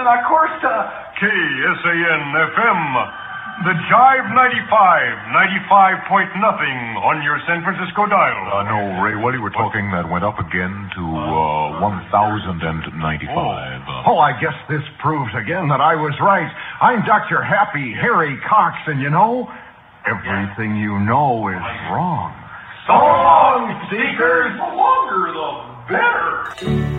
of course, KSAN-FM, the Jive 95 nothing on your San Francisco dial. No, Ray, what you were talking, that went up again to 1,095. Oh, I guess this proves again that I was right. I'm Dr. Happy Harry Cox, and you know, everything you know is wrong. so long, seekers. The longer, the better.